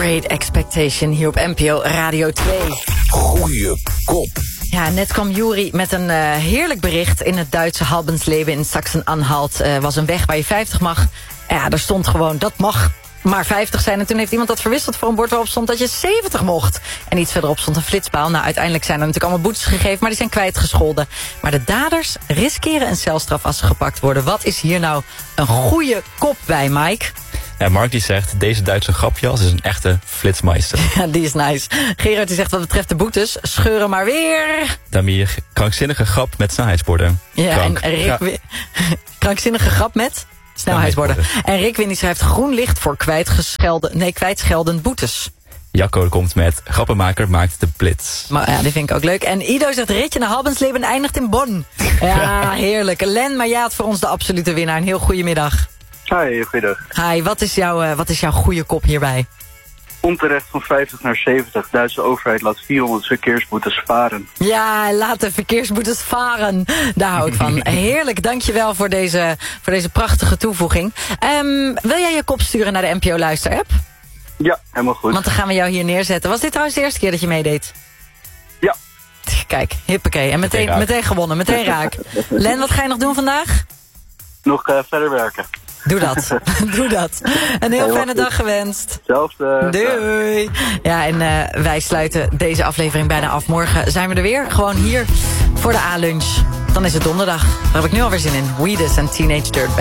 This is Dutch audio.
Great Expectation hier op NPO Radio 2. Goeie kop. Ja, net kwam Juri met een heerlijk bericht. In het Duitse Halbensleben in Sachsen-Anhalt was een weg waar je 50 mag. Ja, er stond gewoon, dat mag maar 50 zijn. En toen heeft iemand dat verwisseld voor een bord waarop stond dat je 70 mocht. En iets verderop stond een flitspaal. Nou, uiteindelijk zijn er natuurlijk allemaal boetes gegeven, maar die zijn kwijtgescholden. Maar de daders riskeren een celstraf als ze gepakt worden. Wat is hier nou een goede kop bij, Mike? Ja, Mark die zegt, deze Duitse grapjas is een echte flitsmeister. Ja, die is nice. Gerard die zegt wat betreft de boetes, scheuren maar weer. Daarmee krankzinnige grap met snelheidsborden. Ja, en Rick krankzinnige grap met snelheidsborden. En Rick Win die schrijft groen licht voor kwijtscheldend boetes. Jacco komt met grappenmaker maakt de blitz. Maar ja, die vind ik ook leuk. En Ido zegt ritje naar Halbensleben eindigt in Bonn. Ja, heerlijk. Len, maar jij had voor ons de absolute winnaar. Een heel goede middag. Hi, goeiedag. Hi, wat is jouw goede kop hierbij? Onterecht van 50 naar 70. Duitse overheid laat 400 verkeersboetes varen. Ja, laat de verkeersboetes varen. Daar hou ik van. Heerlijk, dankjewel voor deze prachtige toevoeging. Wil jij je kop sturen naar de NPO Luister-app? Ja, helemaal goed. Want dan gaan we jou hier neerzetten. Was dit trouwens de eerste keer dat je meedeed? Ja. Kijk, hippakee. En meteen gewonnen, meteen raak. Len, wat ga je nog doen vandaag? Nog verder werken. Doe dat. Doe dat. Een heel fijne dag gewenst. Hetzelfde. Doei. Ja, en wij sluiten deze aflevering bijna af. Morgen zijn we er weer. Gewoon hier voor de A-lunch. Dan is het donderdag. Daar heb ik nu alweer zin in. Weedus en Teenage Dirtbag.